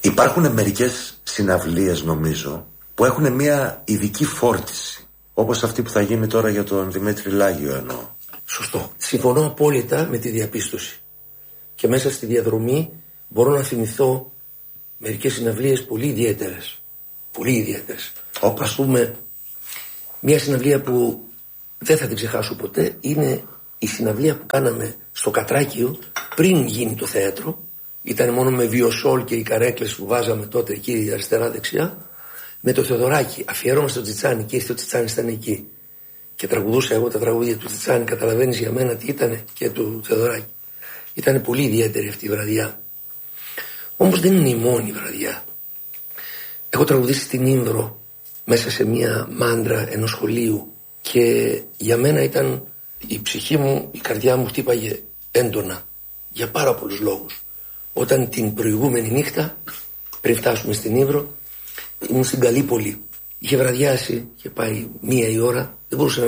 Υπάρχουν μερικές συναυλίες, νομίζω, που έχουν μια ειδική φόρτιση. Όπως αυτή που θα γίνει τώρα για τον Δημήτρη Λάγιο, εννοώ. Σωστό. Συμφωνώ απόλυτα με τη διαπίστωση. Και μέσα στη διαδρομή μπορώ να θυμηθώ μερικές συναυλίες πολύ ιδιαίτερες. Πολύ ιδιαίτερες. Όπως? Ας πούμε, μια συναυλία που δεν θα την ξεχάσω ποτέ είναι η συναυλία που κάναμε στο Κατράκιο πριν γίνει το θέατρο. Ήταν μόνο με βιοσόλ και οι καρέκλες που βάζαμε τότε εκεί αριστερά-δεξιά. Με το Θεοδωράκη. Αφιέρωμα στο Τσιτσάνι και ήρθε ο Τσιτσάνης, ήταν εκεί. Και τραγουδούσα εγώ τα τραγούδια του Τσιτσάνι. Καταλαβαίνεις για μένα τι ήταν και του Θεοδωράκη. Ήταν πολύ ιδιαίτερη αυτή η βραδιά. Όμως δεν είναι η μόνη βραδιά. Έχω τραγουδήσει στην Ήμβρο μέσα σε μια μάντρα ενός σχολείου και για μένα ήταν η ψυχή μου, η καρδιά μου χτύπαγε έντονα για πάρα πολλούς λόγους. Όταν την προηγούμενη νύχτα, πριν φτάσουμε στην Ήμβρο, ήμουν στην Καλύπολη. Είχε βραδιάσει, είχε πάει 1 η ώρα, δεν μπορούσα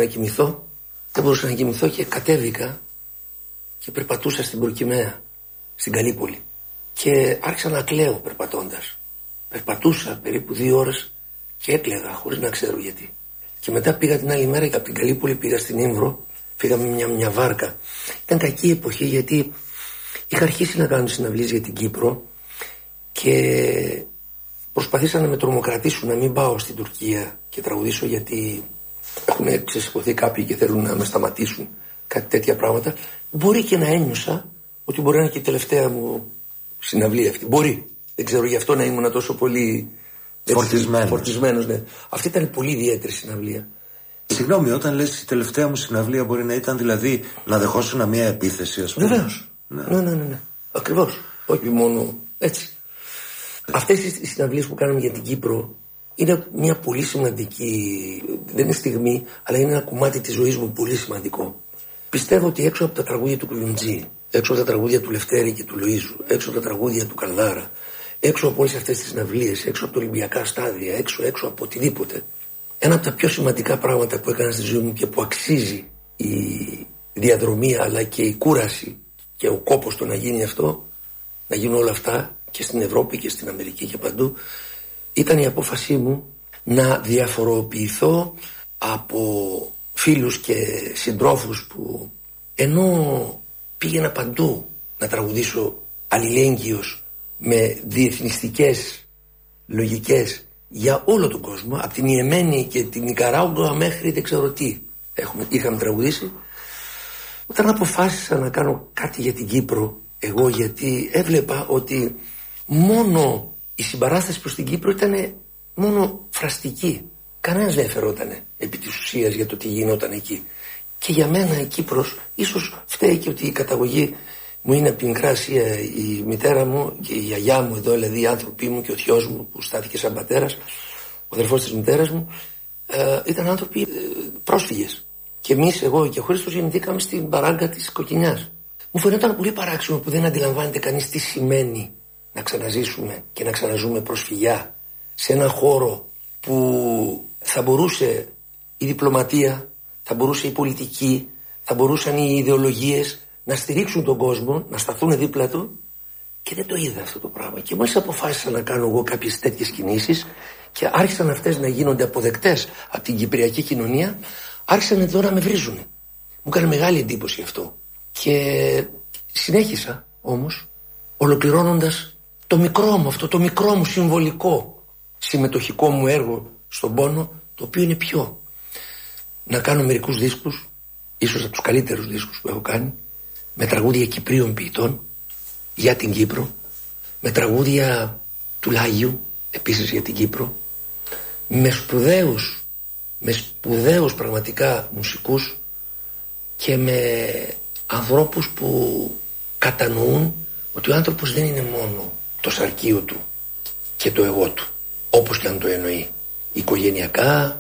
να κοιμηθώ και κατέβηκα και περπατούσα στην Προκυμαία, στην Καλύπολη. Και άρχισα να κλαίω περπατώντας. Περπατούσα περίπου 2 ώρες και έκλαιγα χωρίς να ξέρω γιατί. Και μετά πήγα την άλλη μέρα από την Καλύπολη, πήγα στην Ήμβρο, φύγαμε μια βάρκα. Ήταν κακή εποχή γιατί είχα αρχίσει να κάνω συναυλίες για την Κύπρο και προσπαθήσαν να με τρομοκρατήσουν να μην πάω στην Τουρκία και τραγουδήσω γιατί έχουν ξεσηκωθεί κάποιοι και θέλουν να με σταματήσουν, κάτι τέτοια πράγματα. Μπορεί και να ένιωσα ότι μπορεί να είναι και η τελευταία μου συναυλία αυτή. Μπορεί. Δεν ξέρω, γι' αυτό να ήμουν τόσο πολύ φορτισμένος. Ναι. Αυτή ήταν πολύ ιδιαίτερη συναυλία. Συγγνώμη, όταν λες η τελευταία μου συναυλία μπορεί να ήταν δηλαδή να δεχόσουν μια επίθεση, ας πούμε. Βεβαίως. Ναι. Ακριβώς. Όχι μόνο έτσι. Αυτές οι συναυλίες που κάναμε για την Κύπρο είναι μια πολύ σημαντική, δεν είναι στιγμή, αλλά είναι ένα κομμάτι της ζωής μου πολύ σημαντικό. Πιστεύω ότι έξω από τα τραγούδια του Κλουντζή, έξω από τα τραγούδια του Λευτέρη και του Λοΐζου, έξω από τα τραγούδια του Καλδάρα, έξω από όλες αυτές τις συναυλίες, έξω από τα Ολυμπιακά στάδια, έξω από οτιδήποτε, ένα από τα πιο σημαντικά πράγματα που έκανα στη ζωή μου και που αξίζει η διαδρομή αλλά και η κούραση και ο κόπος το να γίνει αυτό, να γίνουν όλα αυτά και στην Ευρώπη και στην Αμερική και παντού, ήταν η απόφασή μου να διαφοροποιηθώ από φίλους και συντρόφους που ενώ πήγαινα παντού να τραγουδήσω αλληλέγγυος με διεθνιστικές λογικές για όλο τον κόσμο, από την Ιεμένη και την Νικαράγουα μέχρι δεν ξέρω τι είχαμε τραγουδήσει. Όταν αποφάσισα να κάνω κάτι για την Κύπρο, εγώ, γιατί έβλεπα ότι μόνο η συμπαράσταση προς την Κύπρο ήταν μόνο φραστική. Κανένας δεν ενδιαφερόταν επί της ουσίας για το τι γινόταν εκεί. Και για μένα η Κύπρος, ίσως φταίει και ότι η καταγωγή μου είναι από την Μικρά Ασία, η μητέρα μου και η γιαγιά μου εδώ, δηλαδή οι άνθρωποι μου και ο θειός μου που στάθηκε σαν πατέρας, ο αδερφός της μητέρας μου, ήταν άνθρωποι πρόσφυγες. Και εμείς, εγώ και ο Χρήστος, γεννηθήκαμε στην παράγκα της Κοκκινιάς. Μου φαινόταν πολύ παράξενο που δεν αντιλαμβάνεται κανείς τι σημαίνει να ξαναζήσουμε και να ξαναζούμε προσφυγιά σε έναν χώρο που θα μπορούσε η διπλωματία, θα μπορούσε η πολιτική, θα μπορούσαν οι ιδεολογίες να στηρίξουν τον κόσμο, να σταθούν δίπλα του, και δεν το είδα αυτό το πράγμα. Και μόλις αποφάσισα να κάνω εγώ κάποιες τέτοιες κινήσεις και άρχισαν αυτές να γίνονται αποδεκτές από την κυπριακή κοινωνία, άρχισαν εδώ να με βρίζουν. Μου έκανε μεγάλη εντύπωση αυτό. Και συνέχισα όμως, ολοκληρώνοντας το μικρό μου, αυτό το μικρό μου συμβολικό συμμετοχικό μου έργο στον πόνο, το οποίο είναι ποιο? Να κάνω μερικούς δίσκους, ίσως από τους καλύτερους δίσκους που έχω κάνει, με τραγούδια Κυπρίων ποιητών για την Κύπρο, με τραγούδια του Λάγιου επίσης για την Κύπρο, με σπουδαίους πραγματικά μουσικούς και με ανθρώπους που κατανοούν ότι ο άνθρωπος δεν είναι μόνο το σαρκείο του και το εγώ του, όπως και αν το εννοεί, οικογενειακά,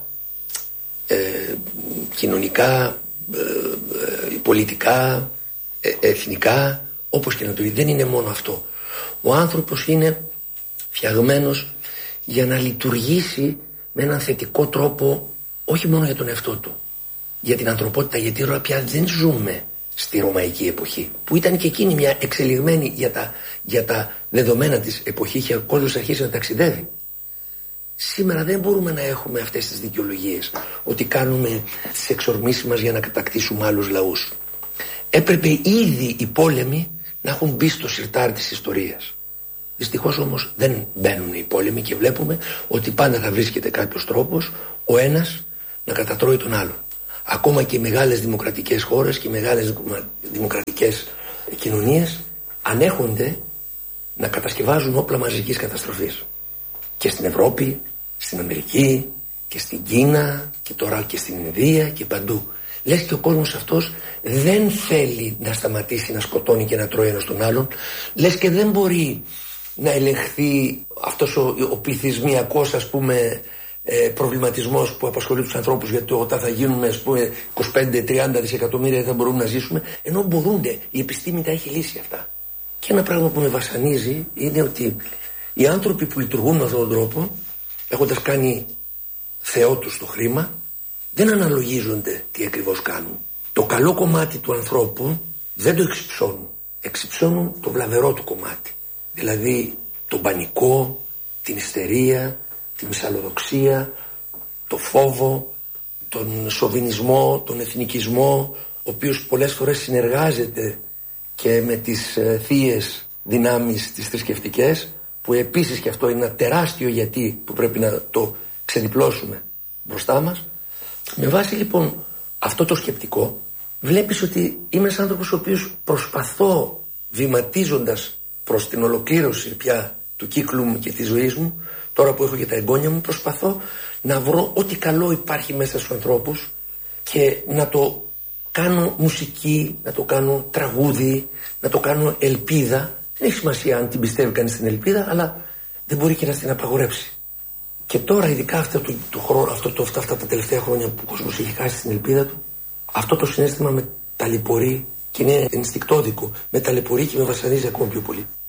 κοινωνικά, πολιτικά, εθνικά, όπως και να το δει. Δεν είναι μόνο αυτό. Ο άνθρωπος είναι φτιαγμένος για να λειτουργήσει με έναν θετικό τρόπο, όχι μόνο για τον εαυτό του, για την ανθρωπότητα, γιατί τώρα πια δεν ζούμε στη ρωμαϊκή εποχή, που ήταν και εκείνη μια εξελιγμένη για τα δεδομένα της εποχή, και ο κόσμος αρχίσει να ταξιδεύει. Σήμερα δεν μπορούμε να έχουμε αυτές τις δικαιολογίες ότι κάνουμε τις εξορμήσεις μας για να κατακτήσουμε άλλους λαούς. Έπρεπε ήδη οι πόλεμοι να έχουν μπει στο σιρτάρι της ιστορίας. Δυστυχώς όμως δεν μπαίνουν οι πόλεμοι και βλέπουμε ότι πάντα θα βρίσκεται κάποιος τρόπος ο ένας να κατατρώει τον άλλον. Ακόμα και οι μεγάλες δημοκρατικές χώρες και οι μεγάλες δημοκρατικές κοινωνίες ανέχονται να κατασκευάζουν όπλα μαζικής καταστροφής. Και στην Ευρώπη, στην Αμερική και στην Κίνα και τώρα και στην Ινδία και παντού. Λες και ο κόσμος αυτός δεν θέλει να σταματήσει να σκοτώνει και να τρώει ένας τον άλλον. Λες και δεν μπορεί να ελεγχθεί αυτός ο πληθυσμιακός, ας πούμε, προβληματισμός που απασχολεί τους ανθρώπους, γιατί όταν θα γίνουμε, ας πούμε, 25-30 δισεκατομμύρια δεν θα μπορούμε να ζήσουμε, ενώ μπορούνται. Η επιστήμη τα έχει λύσει αυτά. Και ένα πράγμα που με βασανίζει είναι ότι οι άνθρωποι που λειτουργούν με αυτόν τον τρόπο, έχοντας κάνει θεό τους το χρήμα, δεν αναλογίζονται τι ακριβώς κάνουν. Το καλό κομμάτι του ανθρώπου δεν το εξυψώνουν. Εξυψώνουν το βλαβερό του κομμάτι. Δηλαδή τον πανικό, την ιστερία, τη μυσαλλοδοξία, το φόβο, τον σοβινισμό, τον εθνικισμό, ο οποίος πολλές φορές συνεργάζεται και με τις θείες δυνάμεις τις θρησκευτικές, που επίσης και αυτό είναι ένα τεράστιο γιατί που πρέπει να το ξεδιπλώσουμε μπροστά μας. Με βάση λοιπόν αυτό το σκεπτικό, βλέπεις ότι είμαι ένας άνθρωπος ο οποίος προσπαθώ, βηματίζοντας προς την ολοκλήρωση πια του κύκλου μου και της ζωής μου, τώρα που έχω και τα εγγόνια μου, προσπαθώ να βρω ό,τι καλό υπάρχει μέσα στους ανθρώπους και να το κάνω μουσική, να το κάνω τραγούδι, να το κάνω ελπίδα. Δεν έχει σημασία αν την πιστεύει κανείς στην ελπίδα, αλλά δεν μπορεί και να την απαγορέψει. Και τώρα, ειδικά αυτά τα τελευταία χρόνια που ο κόσμος έχει χάσει την ελπίδα του, αυτό το συναίσθημα με ταλαιπωρεί και είναι ενστικτόδικο. Με ταλαιπωρεί και με βασανίζει ακόμη πιο πολύ.